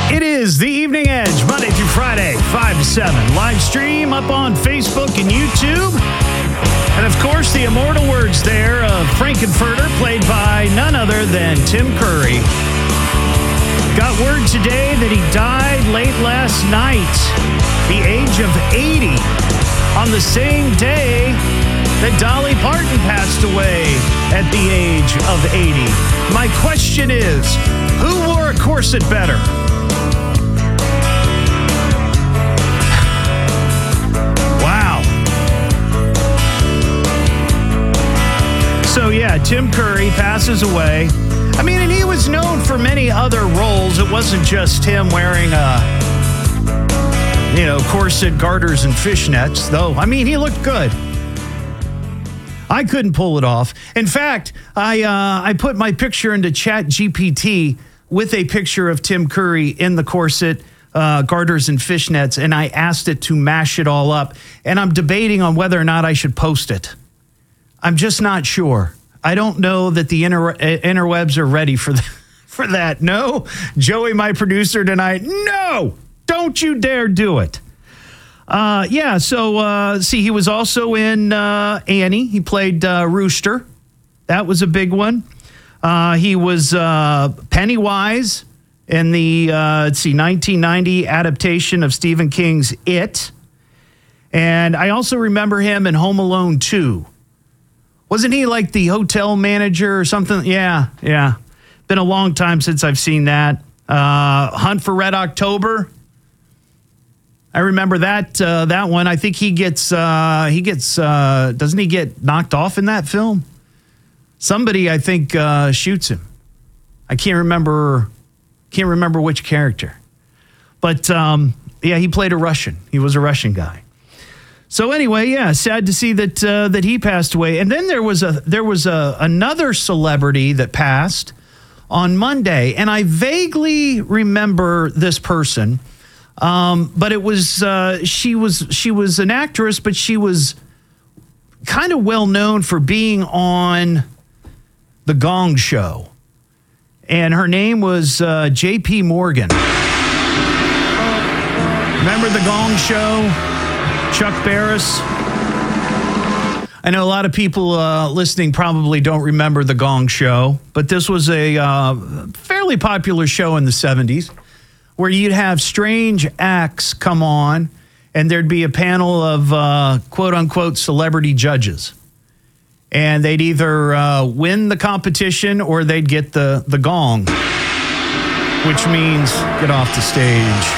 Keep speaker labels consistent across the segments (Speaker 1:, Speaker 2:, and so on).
Speaker 1: It is the Evening Edge, Monday through Friday, 5 to 7. Live stream up on Facebook and YouTube. And, of course, the immortal words there of Frankenfurter, played by none other than Tim Curry. Got word today that he died late last night, the age of 80, on the same day that Dolly Parton passed away at the age of 80. My question is, who wore a corset better? So, yeah, Tim Curry passes away. I mean, and he was known for many other roles. It wasn't just him wearing corset, garters, and fishnets, though. I mean, he looked good. I couldn't pull it off. In fact, I put my picture into ChatGPT with a picture of Tim Curry in the corset, garters, and fishnets, and I asked it to mash it all up. And I'm debating on whether or not I should post it. I'm just not sure. I don't know that the interwebs are ready for that. No, Joey, my producer tonight, no, don't you dare do it. He was also in Annie. He played Rooster. That was a big one. He was Pennywise in the 1990 adaptation of Stephen King's It. And I also remember him in Home Alone 2. Wasn't he like the hotel manager or something? Yeah. Been a long time since I've seen that. Hunt for Red October. I remember that one. I think he gets doesn't he get knocked off in that film? Somebody, I think, shoots him. I can't remember which character. But he played a Russian. He was a Russian guy. So anyway, yeah, sad to see that he passed away. And then there was another celebrity that passed on Monday, and I vaguely remember this person. But it was she was an actress, but she was kind of well known for being on The Gong Show, and her name was J.P. Morgan. Remember The Gong Show? Chuck Barris. I know a lot of people listening probably don't remember The Gong Show, but this was a fairly popular show in the 70s where you'd have strange acts come on and there'd be a panel of quote-unquote celebrity judges. And they'd either win the competition or they'd get the gong, which means get off the stage.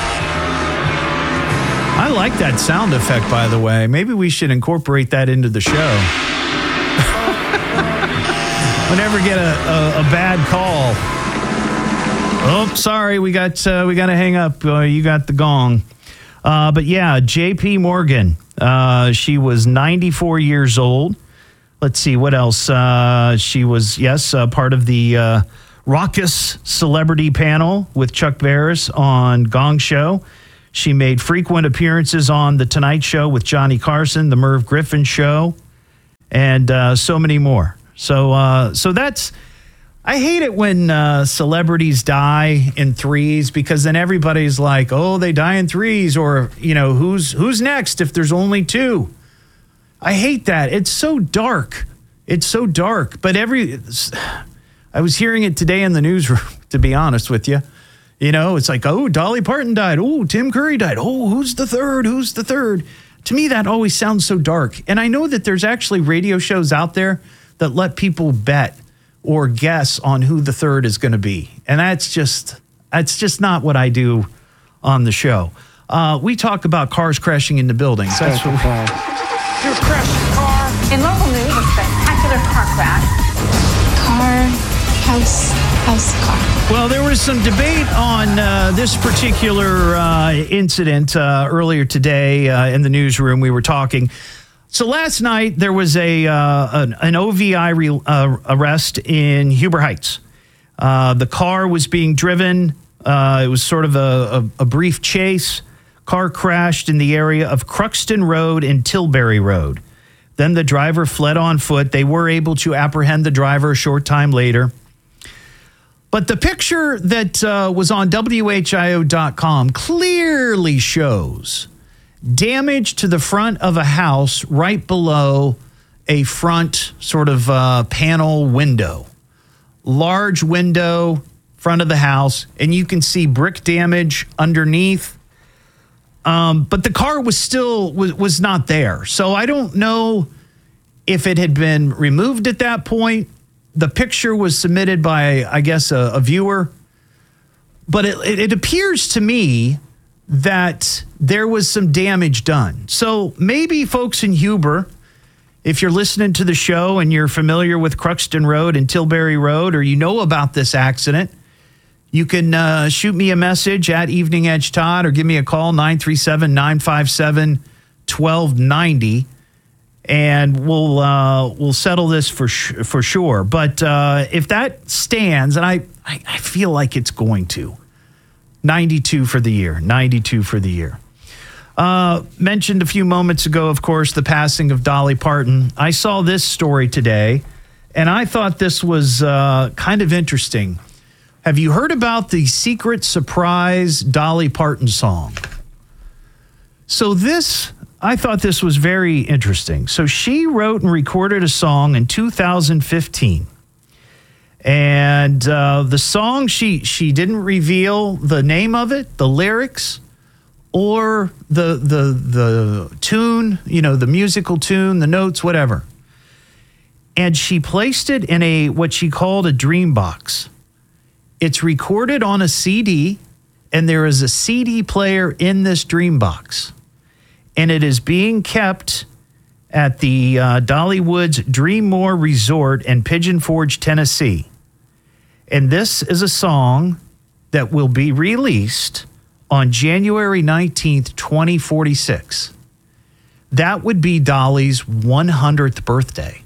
Speaker 1: I like that sound effect, by the way. Maybe we should incorporate that into the show. Whenever get a bad call. Oh, sorry, we got to hang up. You got the gong. But yeah, J.P. Morgan. She was 94 years old. Let's see what else. She was part of the raucous celebrity panel with Chuck Barris on Gong Show. She made frequent appearances on The Tonight Show with Johnny Carson, The Merv Griffin Show, and so many more. So that's... I hate it when celebrities die in threes, because then everybody's like, oh, they die in threes, or, who's next if there's only two? I hate that. It's so dark. But I was hearing it today in the newsroom, to be honest with you. It's like, oh, Dolly Parton died. Oh, Tim Curry died. Oh, who's the third? To me, that always sounds so dark. And I know that there's actually radio shows out there that let people bet or guess on who the third is going to be. And that's just not what I do on the show. We talk about cars crashing into buildings. That's what
Speaker 2: Your crashed car.
Speaker 3: In local news, a spectacular car crash.
Speaker 4: House car.
Speaker 1: Well, there was some debate on this particular incident earlier today in the newsroom. We were talking. So last night there was an OVI arrest in Huber Heights. The car was being driven. It was sort of a brief chase. Car crashed in the area of Cruxton Road and Tilbury Road. Then the driver fled on foot. They were able to apprehend the driver a short time later. But the picture that was on WHIO.com clearly shows damage to the front of a house right below a front sort of panel window. Large window, front of the house, and you can see brick damage underneath. But the car was not there. So I don't know if it had been removed at that point. The picture was submitted by, I guess, a viewer. But it appears to me that there was some damage done. So maybe folks in Huber, if you're listening to the show and you're familiar with Cruxton Road and Tilbury Road, or you know about this accident, you can shoot me a message at Evening Edge Todd or give me a call, 937-957-1290. And we'll settle this for sure. But if that stands, and I feel like it's going to, 92 for the year, 92 for the year. Mentioned a few moments ago, of course, the passing of Dolly Parton. I saw this story today, and I thought this was kind of interesting. Have you heard about the secret surprise Dolly Parton song? So I thought this was very interesting. So she wrote and recorded a song in 2015. And the song, she didn't reveal the name of it, the lyrics, or the tune, the musical tune, the notes, whatever. And she placed it in what she called a dream box. It's recorded on a CD, and there is a CD player in this dream box. And it is being kept at the Dollywood's Dreammore Resort in Pigeon Forge, Tennessee. And this is a song that will be released on January 19th, 2046. That would be Dolly's 100th birthday.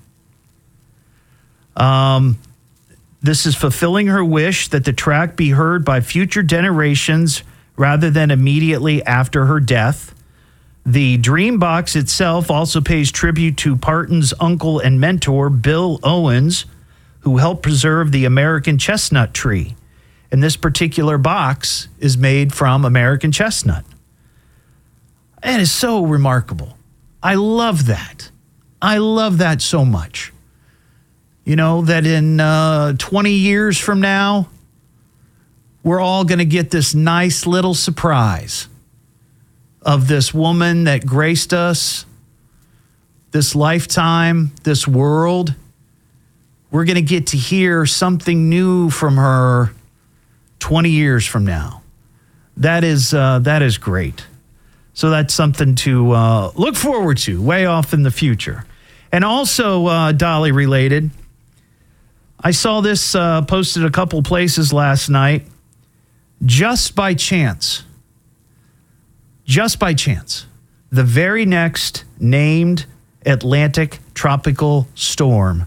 Speaker 1: This is fulfilling her wish that the track be heard by future generations rather than immediately after her death. The Dream Box itself also pays tribute to Parton's uncle and mentor, Bill Owens, who helped preserve the American chestnut tree. And this particular box is made from American chestnut. It is so remarkable. I love that. I love that so much. That in 20 years from now, we're all going to get this nice little surprise of this woman that graced us, this lifetime, this world. We're going to get to hear something new from her 20 years from now. That is great. So that's something to look forward to way off in the future. And also Dolly related, I saw this posted a couple places last night. Just by chance, the very next named Atlantic tropical storm,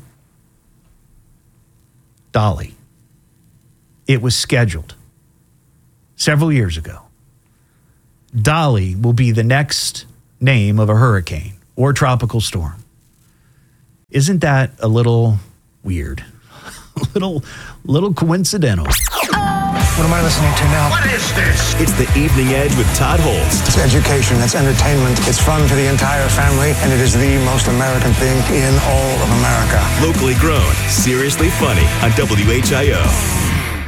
Speaker 1: Dolly, it was scheduled several years ago. Dolly will be the next name of a hurricane or tropical storm. Isn't that a little weird? a little coincidental.
Speaker 2: What am I listening to now?
Speaker 4: What is this? It's the Evening Edge with Todd Holst.
Speaker 2: It's education, it's entertainment, it's fun for the entire family, and it is the most American thing in all of America.
Speaker 4: Locally grown, seriously funny on WHIO.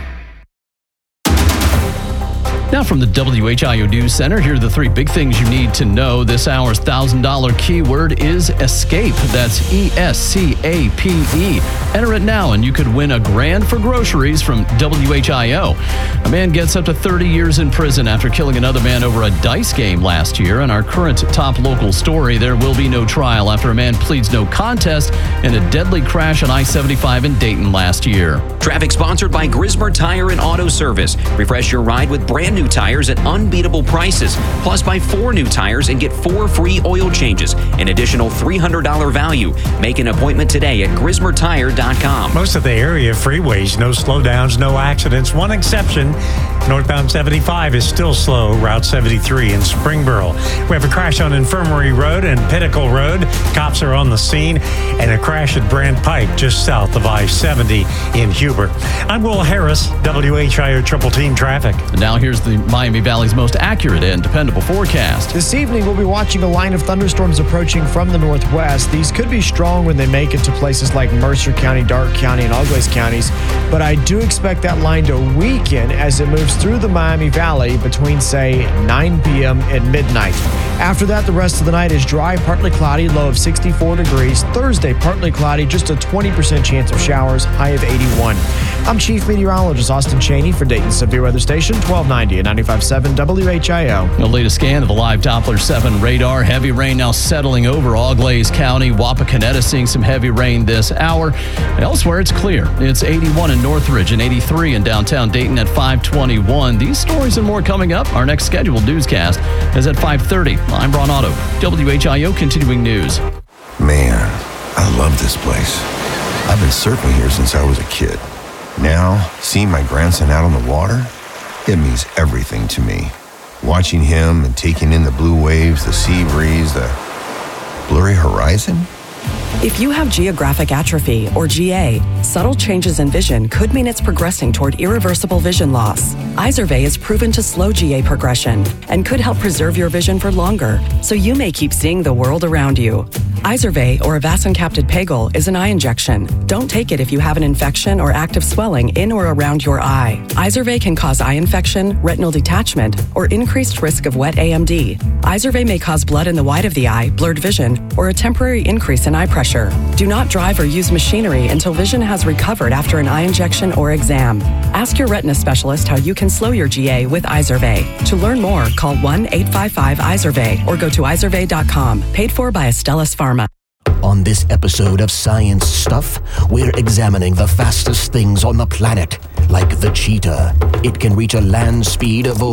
Speaker 5: Now from the WHIO News Center, here are the three big things you need to know. This hour's $1,000 keyword is escape. That's ESCAPE. Enter it now and you could win $1,000 for groceries from WHIO. A man gets up to 30 years in prison after killing another man over a dice game last year. In our current top local story, there will be no trial after a man pleads no contest in a deadly crash on I-75 in Dayton last year.
Speaker 6: Traffic sponsored by Grismer Tire and Auto Service. Refresh your ride with brand new tires at unbeatable prices. Plus, buy 4 new tires and get 4 free oil changes. An additional $300 value. Make an appointment today at GrismerTire.com.
Speaker 7: Most of the area freeways, no slowdowns, no accidents. One exception Northbound 75 is still slow, Route 73 in Springboro. We have a crash on Infirmary Road and Pinnacle Road. Cops are on the scene, and a crash at Brand Pike just south of I-70 in Huber. I'm Will Harris, WHIO Triple Team Traffic.
Speaker 5: And now here's the Miami Valley's most accurate and dependable forecast.
Speaker 8: This evening, we'll be watching a line of thunderstorms approaching from the northwest. These could be strong when they make it to places like Mercer County, Darke County, and Auglaize counties, but I do expect that line to weaken as it moves through the Miami Valley between, say, 9 p.m. and midnight. After that, the rest of the night is dry, partly cloudy, low of 64 degrees. Thursday, partly cloudy, just a 20% chance of showers, high of 81. I'm Chief Meteorologist Austin Cheney for Dayton Severe Weather Station, 1290 and 95.7 WHIO.
Speaker 5: The latest scan of the live Doppler 7 radar. Heavy rain now settling over Auglaize County. Wapakoneta seeing some heavy rain this hour. Elsewhere, it's clear. It's 81 in Northridge and 83 in downtown Dayton at 521. These stories and more coming up. Our next scheduled newscast is at 5:30. I'm Ron Otto, WHIO Continuing News.
Speaker 9: Man, I love this place. I've been surfing here since I was a kid. Now, seeing my grandson out on the water, it means everything to me. Watching him and taking in the blue waves, the sea breeze, the blurry horizon.
Speaker 10: If you have geographic atrophy, or GA, subtle changes in vision could mean it's progressing toward irreversible vision loss. Izervay is proven to slow GA progression and could help preserve your vision for longer, so you may keep seeing the world around you. Izervay, or avacincaptad pegol, is an eye injection. Don't take it if you have an infection or active swelling in or around your eye. Izervay can cause eye infection, retinal detachment, or increased risk of wet AMD. Izervay may cause blood in the white of the eye, blurred vision, or a temporary increase in eye pressure. Do not drive or use machinery until vision has recovered after an eye injection or exam. Ask your retina specialist how you can slow your GA with Izervay. To learn more, call 1-855-IZERVAY or go to izervay.com. Paid for by Astellas Pharma.
Speaker 11: On this episode of Science Stuff, we're examining the fastest things on the planet, like the cheetah. It can reach a land speed of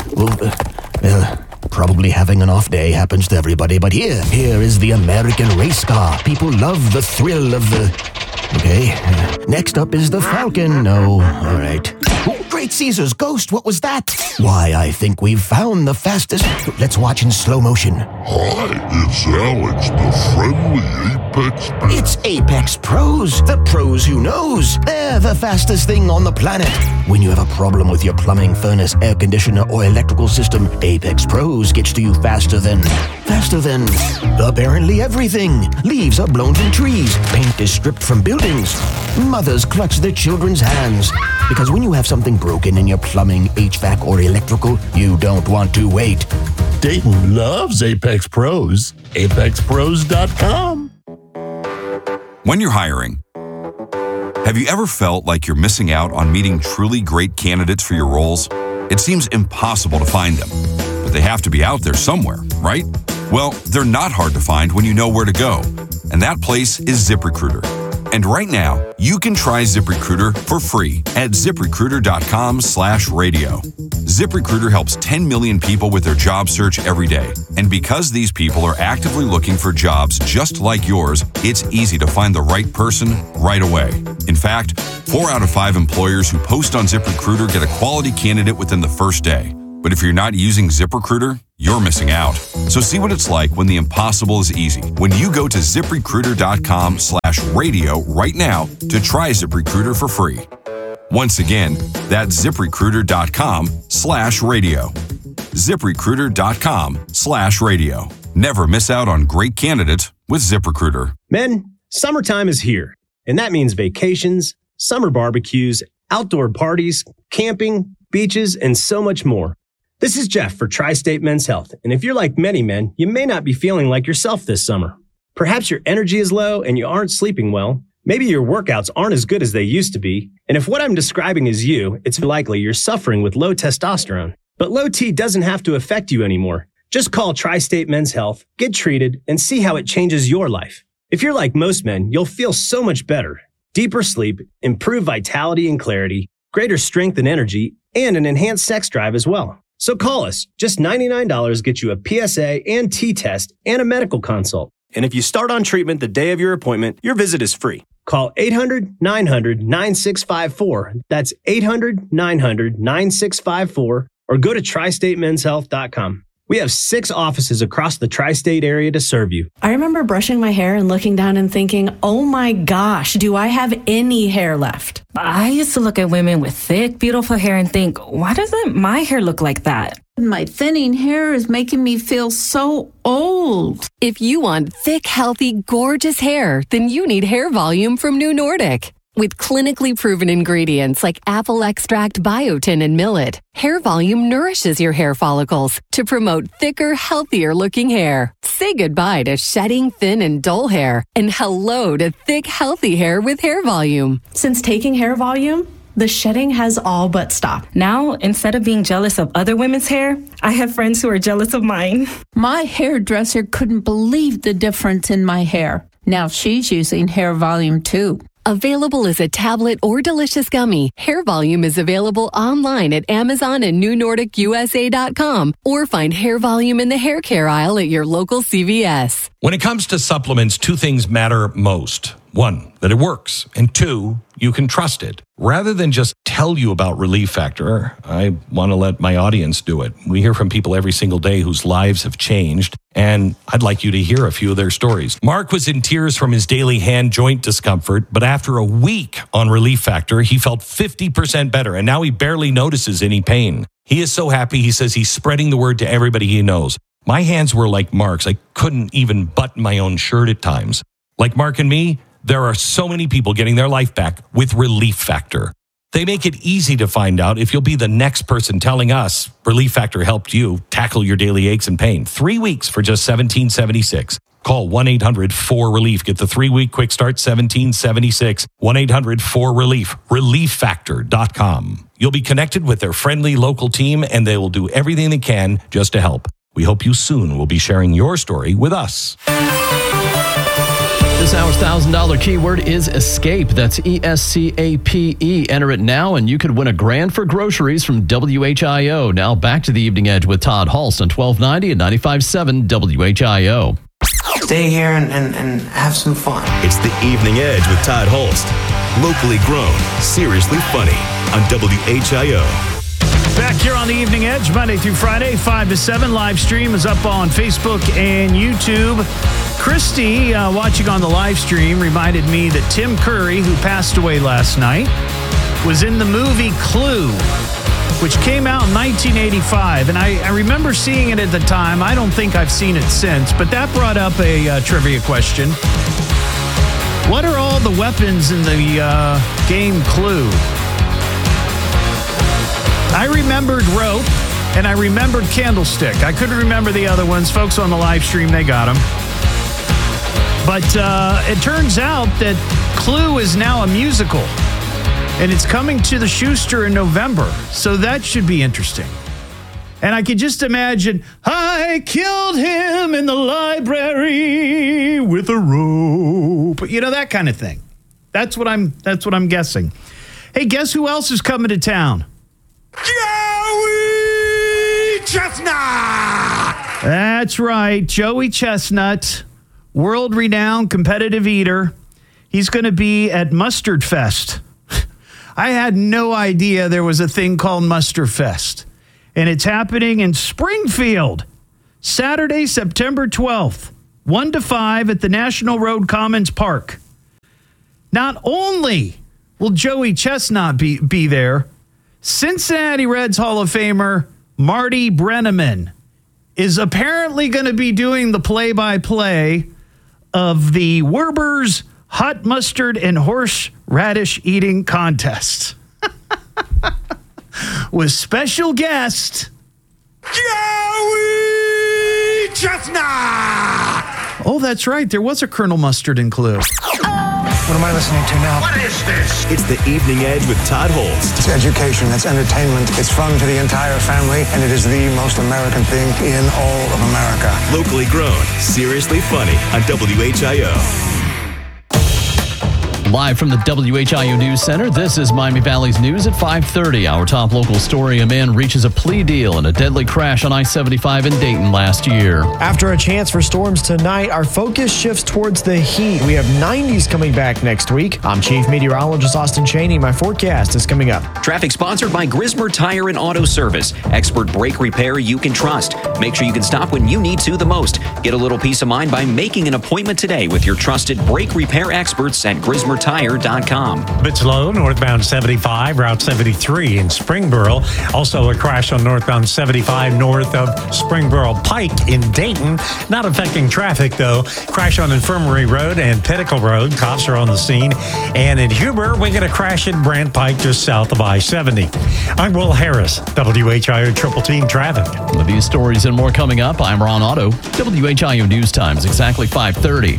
Speaker 11: probably having an off day happens to everybody, but here is the American race car. People love the thrill of the... Okay, next up is the Falcon. No, all right. Oh, Great Caesar's ghost, what was that? Why, I think we've found the fastest... Let's watch in slow motion.
Speaker 12: Hi, it's Alex, the friendly Apex...
Speaker 11: It's Apex Pros, the pros who knows. They're the fastest thing on the planet. When you have a problem with your plumbing, furnace, air conditioner, or electrical system, Apex Pros gets to you faster than apparently everything. Leaves are blown from trees. Paint is stripped from buildings. Mothers clutch their children's hands. Because when you have something broken in your plumbing, HVAC, or electrical, you don't want to wait.
Speaker 12: Dayton loves Apex Pros. ApexPros.com.
Speaker 13: When you're hiring, have you ever felt like you're missing out on meeting truly great candidates for your roles? It seems impossible to find them, but they have to be out there somewhere, right? Well, they're not hard to find when you know where to go, and that place is ZipRecruiter. And right now, you can try ZipRecruiter for free at ZipRecruiter.com/radio. ZipRecruiter helps 10 million people with their job search every day. And because these people are actively looking for jobs just like yours, it's easy to find the right person right away. In fact, 4 out of 5 employers who post on ZipRecruiter get a quality candidate within the first day. But if you're not using ZipRecruiter, you're missing out. So see what it's like when the impossible is easy. When you go to ZipRecruiter.com/radio right now to try ZipRecruiter for free. Once again, that's ZipRecruiter.com/radio. ZipRecruiter.com/radio. Never miss out on great candidates with ZipRecruiter.
Speaker 14: Men, summertime is here, and that means vacations, summer barbecues, outdoor parties, camping, beaches, and so much more. This is Jeff for Tri-State Men's Health, and if you're like many men, you may not be feeling like yourself this summer. Perhaps your energy is low and you aren't sleeping well. Maybe your workouts aren't as good as they used to be. And if what I'm describing is you, it's likely you're suffering with low testosterone. But low T doesn't have to affect you anymore. Just call Tri-State Men's Health, get treated, and see how it changes your life. If you're like most men, you'll feel so much better. Deeper sleep, improved vitality and clarity, greater strength and energy, and an enhanced sex drive as well. So call us. Just $99 gets you a PSA and T test and a medical consult. And if you start on treatment the day of your appointment, your visit is free. Call 800-900-9654. That's 800-900-9654. Or go to tristatemenshealth.com. We have 6 offices across the tri-state area to serve you.
Speaker 15: I remember brushing my hair and looking down and thinking, oh my gosh, do I have any hair left?
Speaker 16: I used to look at women with thick, beautiful hair and think, why doesn't my hair look like that?
Speaker 17: My thinning hair is making me feel so old.
Speaker 18: If you want thick, healthy, gorgeous hair, then you need Hair Volume from New Nordic. With clinically proven ingredients like apple extract, biotin, and millet, Hair Volume nourishes your hair follicles to promote thicker, healthier looking hair. Say goodbye to shedding, thin, and dull hair, and hello to thick, healthy hair with Hair Volume.
Speaker 15: Since taking Hair Volume, the shedding has all but stopped.
Speaker 16: Now, instead of being jealous of other women's hair, I have friends who are jealous of mine.
Speaker 17: My hairdresser couldn't believe the difference in my hair. Now she's using Hair Volume too.
Speaker 18: Available as a tablet or delicious gummy, Hair Volume is available online at Amazon and NewNordicUSA.com, or find Hair Volume in the hair care aisle at your local CVS.
Speaker 19: When it comes to supplements, 2 things matter most. 1, that it works, and 2, you can trust it. Rather than just tell you about Relief Factor, I want to let my audience do it. We hear from people every single day whose lives have changed, and I'd like you to hear a few of their stories. Mark was in tears from his daily hand joint discomfort, but after a week on Relief Factor, he felt 50% better, and now he barely notices any pain. He is so happy, he says he's spreading the word to everybody he knows. My hands were like Mark's. I couldn't even button my own shirt at times. Like Mark and me, there are so many people getting their life back with Relief Factor. They make it easy to find out if you'll be the next person telling us Relief Factor helped you tackle your daily aches and pain. 3 weeks for just $17.76. Call 1-800-4RELIEF. Get the 3-week quick start, $17.76. 1-800-4RELIEF. ReliefFactor.com. You'll be connected with their friendly local team, and they will do everything they can just to help. We hope you soon will be sharing your story with us.
Speaker 5: This hour's $1,000 keyword is escape. That's ESCAPE. Enter it now, and you could win $1,000 for groceries from WHIO. Now back to the Evening Edge with Todd Hulst on 1290 and 95.7 WHIO.
Speaker 20: Stay here and have some fun.
Speaker 4: It's the Evening Edge with Todd Hulst. Locally grown, seriously funny on WHIO.
Speaker 1: Back here on the Evening Edge, Monday through Friday, 5 to 7. Live stream is up on Facebook and YouTube. Christy, watching on the live stream, reminded me that Tim Curry, who passed away last night, was in the movie Clue, which came out in 1985. And I remember seeing it at the time. I don't think I've seen it since, but that brought up a trivia question. What are all the weapons in the game Clue? I remembered rope, and I remembered candlestick. I couldn't remember the other ones. Folks on the live stream, they got them. But it turns out that Clue is now a musical, and it's coming to the Schuster in November, so that should be interesting. And I could just imagine, I killed him in the library with a rope. You know, that kind of thing. That's what I'm guessing. Hey, guess who else is coming to town?
Speaker 12: Joey Chestnut!
Speaker 1: That's right, Joey Chestnut, world-renowned competitive eater. He's going to be at Mustard Fest. I had no idea there was a thing called Mustard Fest. And it's happening in Springfield, Saturday, September 12th, 1 to 5 at the National Road Commons Park. Not only will Joey Chestnut be there, Cincinnati Reds Hall of Famer Marty Brennaman is apparently going to be doing the play-by-play of the Werber's Hot Mustard and Horseradish Eating Contest. With special guest
Speaker 12: Joey Chestnut!
Speaker 1: Oh, that's right. There was a Colonel Mustard in Clue.
Speaker 2: What am I listening to now?
Speaker 12: What is this?
Speaker 4: It's the Evening Edge with Todd Hulst.
Speaker 2: It's education, it's entertainment, it's fun for the entire family, and it is the most American thing in all of America.
Speaker 4: Locally grown, seriously funny on WHIO.
Speaker 5: Live from the WHIO News Center, this is Miami Valley's News at 5:30. Our top local story, a man reaches a plea deal in a deadly crash on I-75 in Dayton last year.
Speaker 8: After a chance for storms tonight, our focus shifts towards the heat. We have 90s coming back next week. I'm Chief Meteorologist Austin Cheney. My forecast is coming up.
Speaker 6: Traffic sponsored by Grismer Tire and Auto Service. Expert brake repair you can trust. Make sure you can stop when you need to the most. Get a little peace of mind by making an appointment today with your trusted brake repair experts at GrismerTire.com.
Speaker 7: Bit slow, northbound 75, Route 73 in Springboro. Also a crash on northbound 75 north of Springboro Pike in Dayton. Not affecting traffic, though. Crash on Infirmary Road and Pinnacle Road. Cops are on the scene. And in Huber, we get a crash at Brant Pike just south of I-70. I'm Will Harris, WHIO Triple Team Traffic.
Speaker 5: With these stories and more coming up, I'm Ron Otto. WHIO News Time is exactly 5:30.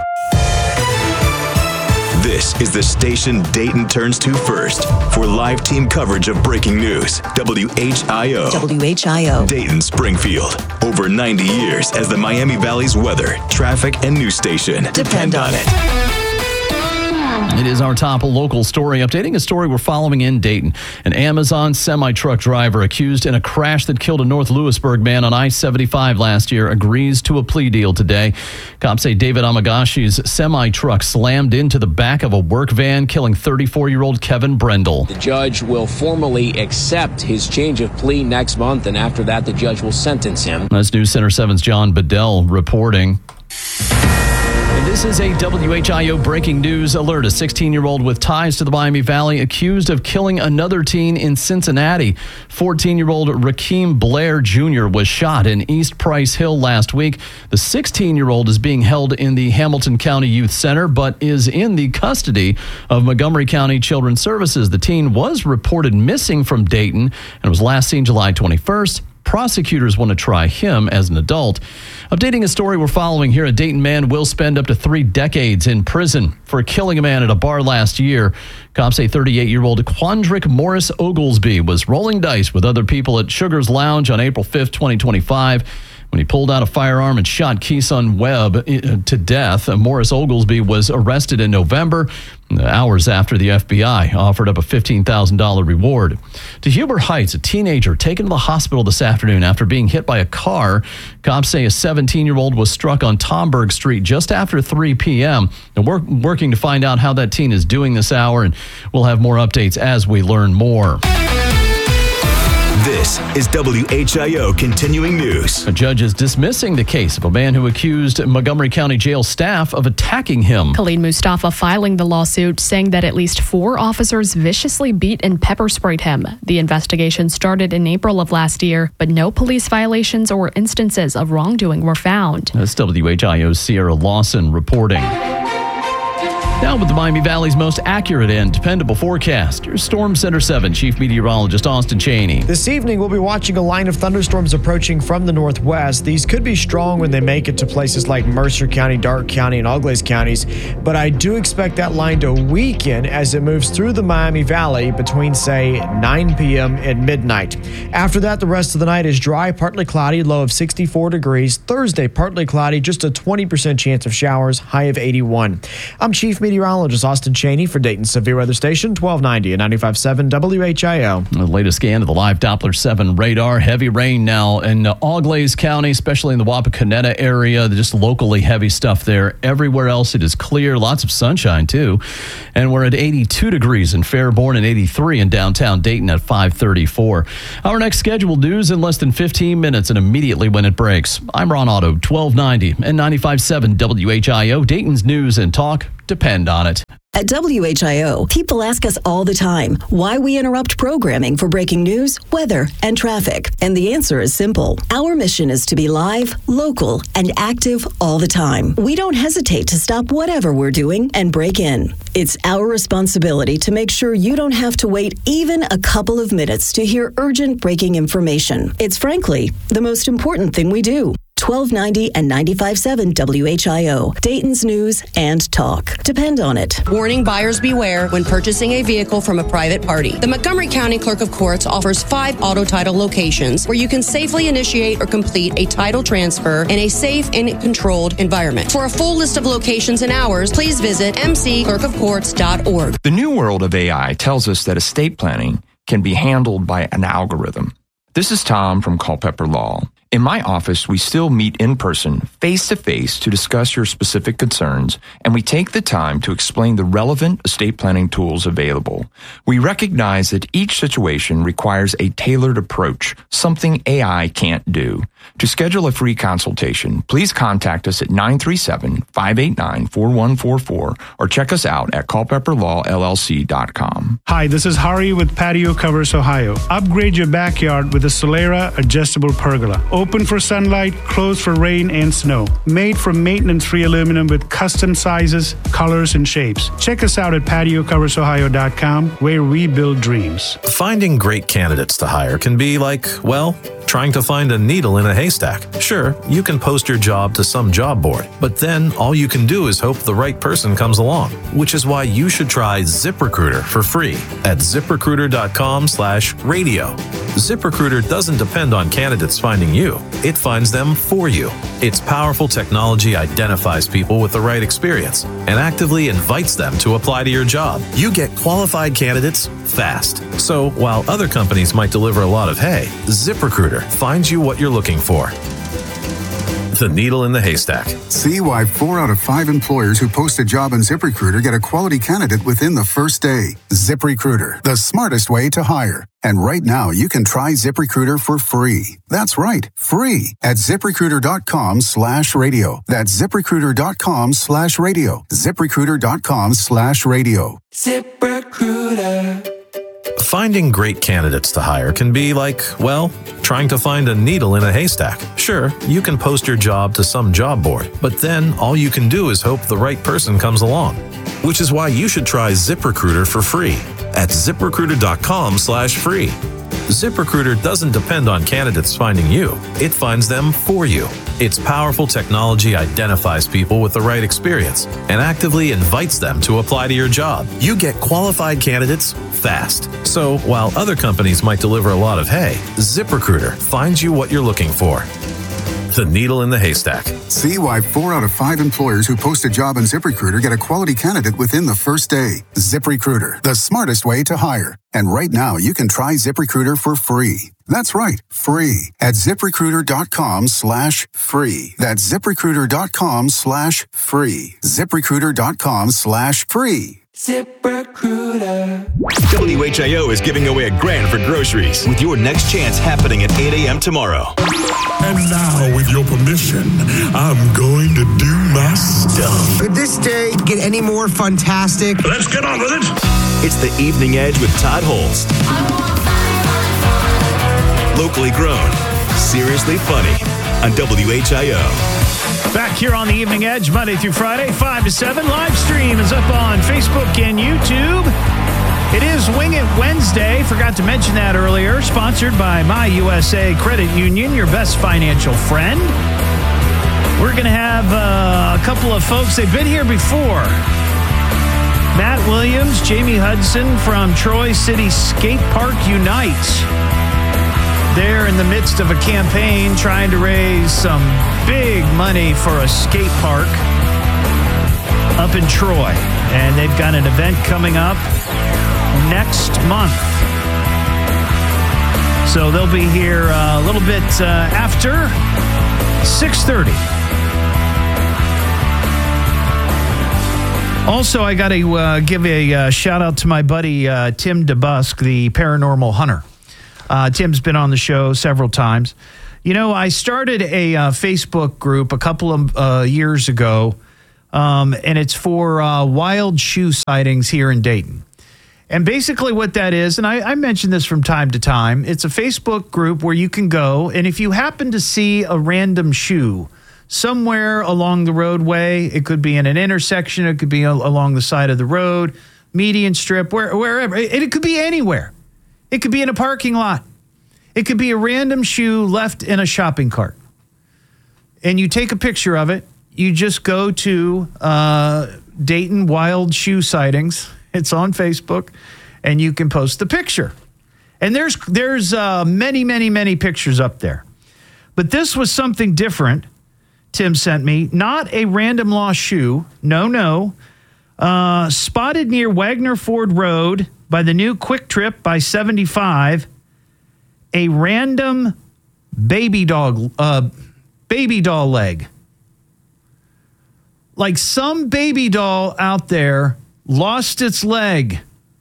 Speaker 4: This is the station Dayton turns to first for live team coverage of breaking news. WHIO.
Speaker 21: WHIO.
Speaker 4: Dayton, Springfield. Over 90 years as the Miami Valley's weather, traffic, and news station.
Speaker 21: Depend on it.
Speaker 5: It is our top local story, updating a story we're following in Dayton. An Amazon semi-truck driver accused in a crash that killed a North Lewisburg man on I-75 last year agrees to a plea deal today. Cops say David Amagashi's semi-truck slammed into the back of a work van, killing 34-year-old Kevin Brendel.
Speaker 22: The judge will formally accept his change of plea next month, and after that, the judge will sentence him.
Speaker 5: That's News Center 7's John Bedell reporting. And this is a WHIO breaking news alert. A 16-year-old with ties to the Miami Valley accused of killing another teen in Cincinnati. 14-year-old Rakeem Blair Jr. was shot in East Price Hill last week. The 16-year-old is being held in the Hamilton County Youth Center, but is in the custody of Montgomery County Children's Services. The teen was reported missing from Dayton and was last seen July 21st. Prosecutors want to try him as an adult. Updating a story we're following here, a Dayton man will spend up to 3 decades in prison for killing a man at a bar last year. Cops say 38-year-old Quandrick Morris Oglesby was rolling dice with other people at Sugar's Lounge on April 5th, 2025. When he pulled out a firearm and shot Keeson Webb to death, Morris Oglesby was arrested in November, hours after the FBI offered up a $15,000 reward. To Huber Heights, a teenager taken to the hospital this afternoon after being hit by a car. Cops say a 17-year-old was struck on Tomberg Street just after 3 p.m. And we're working to find out how that teen is doing this hour, and we'll have more updates as we learn more.
Speaker 4: This is WHIO Continuing News.
Speaker 5: A judge is dismissing the case of a man who accused Montgomery County Jail staff of attacking him.
Speaker 23: Khalid Mustafa filing the lawsuit, saying that at least 4 officers viciously beat and pepper sprayed him. The investigation started in April of last year, but no police violations or instances of wrongdoing were found.
Speaker 5: That's WHIO's Sierra Lawson reporting. Now with the Miami Valley's most accurate and dependable forecast, your Storm Center 7 Chief Meteorologist Austin Cheney.
Speaker 8: This evening, we'll be watching a line of thunderstorms approaching from the northwest. These could be strong when they make it to places like Mercer County, Darke County, and Auglaize counties, but I do expect that line to weaken as it moves through the Miami Valley between, say, 9 p.m. and midnight. After that, the rest of the night is dry, partly cloudy, low of 64 degrees. Thursday, partly cloudy, just a 20% chance of showers, high of 81. I'm Chief Meteorologist Austin Cheney for Dayton Severe Weather Station 1290 and 95.7 WHIO.
Speaker 5: The latest scan of the live Doppler 7 radar. Heavy rain now in Auglaize County, especially in the Wapakoneta area. Just locally heavy stuff there. Everywhere else it is clear. Lots of sunshine too. And we're at 82 degrees in Fairborn and 83 in downtown Dayton at 5:34. Our next scheduled news in less than 15 minutes and immediately when it breaks. I'm Ron Otto, 1290 and 95.7 WHIO. Dayton's news and talk depend on it.
Speaker 21: At WHIO, people ask us all the time why we interrupt programming for breaking news, weather, and traffic. And the answer is simple. Our mission is to be live, local, and active all the time. We don't hesitate to stop whatever we're doing and break in. It's our responsibility to make sure you don't have to wait even a couple of minutes to hear urgent breaking information. It's frankly the most important thing we do. 1290 and 95.7 WHIO, Dayton's News and Talk. Depend on it.
Speaker 3: Warning: buyers beware when purchasing a vehicle from a private party. The Montgomery County Clerk of Courts offers 5 auto title locations where you can safely initiate or complete a title transfer in a safe and controlled environment. For a full list of locations and hours, please visit mcclerkofcourts.org.
Speaker 9: The new world of AI tells us that estate planning can be handled by an algorithm. This is Tom from Culpeper Law. In my office, we still meet in person, face-to-face, to discuss your specific concerns, and we take the time to explain the relevant estate planning tools available. We recognize that each situation requires a tailored approach, something AI can't do. To schedule a free consultation, please contact us at 937-589-4144 or check us out at culpepperlawllc.com.
Speaker 10: Hi, this is Hari with Patio Covers Ohio. Upgrade your backyard with a Solera adjustable pergola. Open for sunlight, closed for rain and snow. Made from maintenance-free aluminum with custom sizes, colors, and shapes. Check us out at patiocoversohio.com, where we build dreams.
Speaker 24: Finding great candidates to hire can be like, well, trying to find a needle in a haystack. Sure, you can post your job to some job board, but then all you can do is hope the right person comes along, which is why you should try ZipRecruiter for free at ZipRecruiter.com/radio. ZipRecruiter doesn't depend on candidates finding you. It finds them for you. Its powerful technology identifies people with the right experience and actively invites them to apply to your job. You get qualified candidates fast. So while other companies might deliver a lot of hay, ZipRecruiter finds you what you're looking for. The needle in the haystack.
Speaker 25: See why 4 out of 5 employers who post a job on ZipRecruiter get a quality candidate within the first day. ZipRecruiter, the smartest way to hire. And right now, you can try ZipRecruiter for free. That's right, free at ZipRecruiter.com/radio. That's ZipRecruiter.com/radio. ZipRecruiter.com/radio.
Speaker 24: ZipRecruiter. Finding great candidates to hire can be like, well, trying to find a needle in a haystack. Sure, you can post your job to some job board, but then all you can do is hope the right person comes along, which is why you should try ZipRecruiter for free at ZipRecruiter.com/free. ZipRecruiter doesn't depend on candidates finding you. It finds them for you. Its powerful technology identifies people with the right experience and actively invites them to apply to your job. You get qualified candidates fast. So while other companies might deliver a lot of hay, ZipRecruiter finds you what you're looking for. The needle in the haystack.
Speaker 25: See why 4 out of 5 employers who post a job on ZipRecruiter get a quality candidate within the first day. ZipRecruiter, the smartest way to hire. And right now, you can try ZipRecruiter for free. That's right, free at ZipRecruiter.com/free. That's ZipRecruiter.com/free. ZipRecruiter.com/free.
Speaker 4: ZipRecruiter. WHIO is giving away $1,000 for groceries with your next chance happening at 8 a.m. tomorrow.
Speaker 12: And now, with your permission, I'm going to do my stuff.
Speaker 26: Could this day get any more fantastic?
Speaker 12: Let's get on with it.
Speaker 4: It's the Evening Edge with Todd Holst. Locally grown, seriously funny on WHIO.
Speaker 1: Back here on the Evening Edge, Monday through Friday, 5 to 7. Live stream is up on Facebook and YouTube. It is Wing It Wednesday. Forgot to mention that earlier. Sponsored by My USA Credit Union, your best financial friend. We're going to have a couple of folks. They've been here before. Matt Williams, Jamie Hudson from Troy City Skate Park Unite. They're in the midst of a campaign trying to raise some big money for a skate park up in Troy. And they've got an event coming up next month. So they'll be here a little bit after 6:30. Also, I got to give a shout out to my buddy Tim DeBusk, the paranormal hunter. Tim's been on the show several times. You know, I started a Facebook group a couple of years ago, and it's for wild shoe sightings here in Dayton. And basically what that is, and I mention this from time to time, it's a Facebook group where you can go, and if you happen to see a random shoe somewhere along the roadway, it could be in an intersection, it could be along the side of the road, median strip, wherever, it could be anywhere. It could be in a parking lot. It could be a random shoe left in a shopping cart. and you take a picture of it. You just go to Dayton Wild Shoe Sightings. It's on Facebook, and you can post the picture. And there's many pictures up there. But this was something different Tim sent me. Not a random lost shoe. No. Spotted near Wagner Ford Road by the new Quick Trip by 75. A random baby doll leg. Like some baby doll out there lost its leg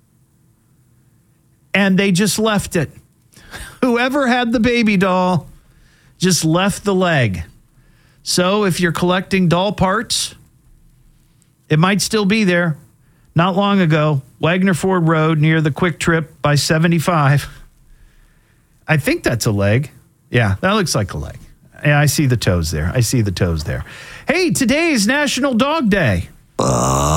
Speaker 1: and they just left it. Whoever had the baby doll just left the leg. So if you're collecting doll parts, it might still be there. Not long ago, Wagner Ford Road near the Quick Trip by 75. I think that's a leg. Yeah, that looks like a leg. Yeah, I see the toes there. Hey, today is National Dog Day.